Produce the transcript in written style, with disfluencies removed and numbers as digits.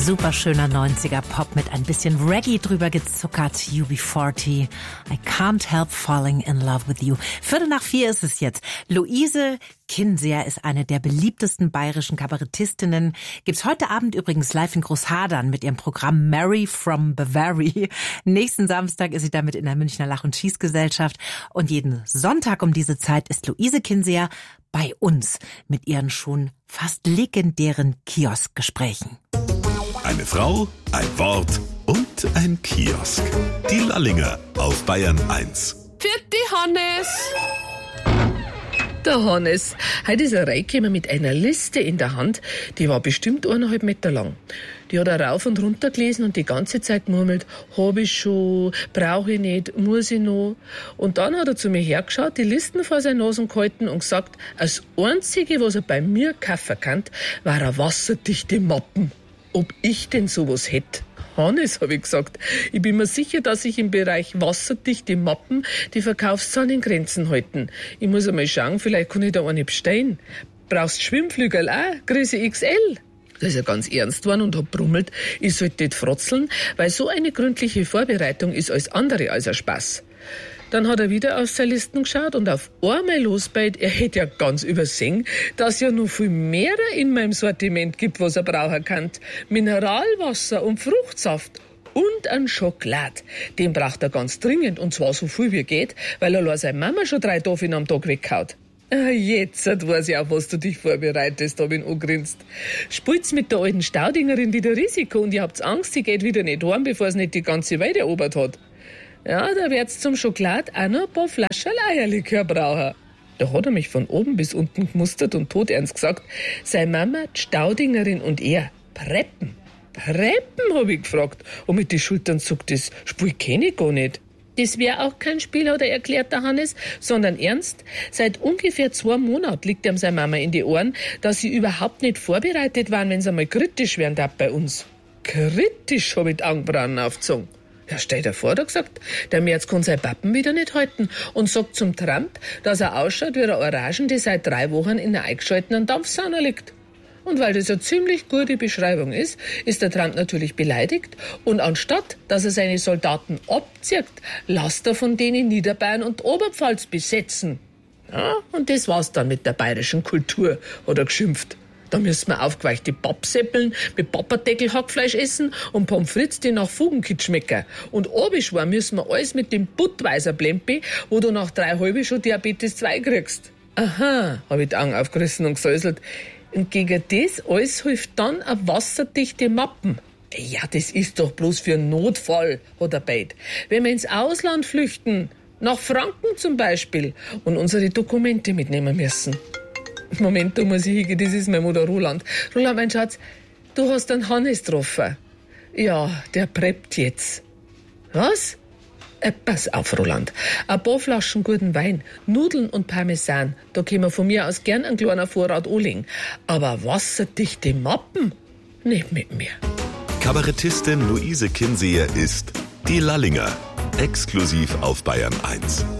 Super schöner 90er Pop mit ein bisschen Reggae drüber gezuckert. UB40. I can't help falling in love with you. 3:45 ist es jetzt. Luise Kinseher ist eine der beliebtesten bayerischen Kabarettistinnen. Gibt's heute Abend übrigens live in Großhadern mit ihrem Programm Mary from Bavaria. Nächsten Samstag ist sie damit in der Münchner Lach- und Schießgesellschaft. Und jeden Sonntag um diese Zeit ist Luise Kinseher bei uns mit ihren schon fast legendären Kioskgesprächen. Eine Frau, ein Wort und ein Kiosk. Die Lallinger auf Bayern 1. Vierte Hannes! Der Hannes. Heute ist er reingekommen mit einer Liste in der Hand, die war bestimmt 1,5 Meter lang. Die hat er rauf und runter gelesen und die ganze Zeit murmelt, hab ich schon, brauche ich nicht, muss ich noch. Und dann hat er zu mir hergeschaut, die Listen vor seine Nase gehalten und gesagt, das Einzige, was er bei mir kaufen kann, war eine wasserdichte Mappen. Ob ich denn sowas hätte? Hannes, habe ich gesagt. Ich bin mir sicher, dass sich im Bereich wasserdichte Mappen die Verkaufszahlen in Grenzen halten. Ich muss einmal schauen, vielleicht kann ich da eine bestellen. Brauchst Schwimmflügel auch? Größe XL? Da ist er ganz ernst geworden und hat brummelt, ich sollte nicht frotzeln, weil so eine gründliche Vorbereitung ist alles andere als ein Spaß. Dann hat er wieder auf seine Listen geschaut und auf einmal losbeit, er hätte ja ganz übersehen, dass ja noch viel mehr in meinem Sortiment gibt, was er brauchen kann. Mineralwasser und Fruchtsaft und ein Schokolad. Den braucht er ganz dringend und zwar so viel wie geht, weil er seine Mama schon 3 Tafeln am Tag weghaut. Jetzt weiß ich auch, was du dich vorbereitest, hab ich ihn angegrinst. Spielt's mit der alten Staudingerin wieder Risiko und ihr habt Angst, sie geht wieder nicht heim, bevor sie nicht die ganze Welt erobert hat. Ja, da wird's zum Schokolad auch noch ein paar Flaschen Eierlikör brauchen. Da hat er mich von oben bis unten gemustert und todernst gesagt, seine Mama, die Staudingerin und er, preppen. Preppen, hab ich gefragt. Und mit den Schultern zuckt das Spiel kenn ich gar nicht. Das wäre auch kein Spiel, hat er erklärt, der Hannes, sondern ernst. Seit ungefähr 2 Monaten liegt ihm seine Mama in die Ohren, dass sie überhaupt nicht vorbereitet waren, wenn es einmal kritisch werden darf bei uns. Kritisch, hab ich die Augenbrauen aufgezogen. Ja, stell dir vor, hat er gesagt, der Merz kann seine Pappen wieder nicht halten und sagt zum Trump, dass er ausschaut wie eine Orangen, die seit 3 Wochen in einer eingeschalteten Dampfsauna liegt. Und weil das eine ziemlich gute Beschreibung ist der Trump natürlich beleidigt und anstatt, dass er seine Soldaten abzieht, lässt er von denen Niederbayern und Oberpfalz besetzen. Ja, und das war's dann mit der bayerischen Kultur, hat er geschimpft. Da müssen wir aufgeweichte Pappseppeln mit Papperdeckel Hackfleisch essen und Pommes frites, die nach Fugenkit schmecken. Und abgeschworen müssen wir alles mit dem Budweiser Blempi, wo du nach 3 halbe schon Diabetes 2 kriegst. Aha, habe ich die Augen aufgerissen und gesäuselt. Und gegen das alles hilft dann eine wasserdichte Mappen. Ja, das ist doch bloß für einen Notfall, hat er beit. Wenn wir ins Ausland flüchten, nach Franken zum Beispiel, und unsere Dokumente mitnehmen müssen. Moment, da muss ich hingehen, das ist meine Mutter Roland. Roland, mein Schatz, du hast einen Hannes getroffen. Ja, der preppt jetzt. Was? Pass auf, Roland. Ein paar Flaschen guten Wein, Nudeln und Parmesan, da können wir von mir aus gern einen kleinen Vorrat anlegen. Aber wasserdichte Mappen? Nicht mit mir. Kabarettistin Luise Kinseher ist die Lallinger. Exklusiv auf Bayern 1.